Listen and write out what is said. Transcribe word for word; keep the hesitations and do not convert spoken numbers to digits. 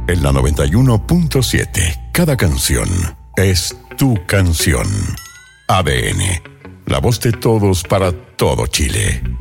En la noventa y uno punto siete, cada canción es tu canción. A D N, la voz de todos para todo Chile.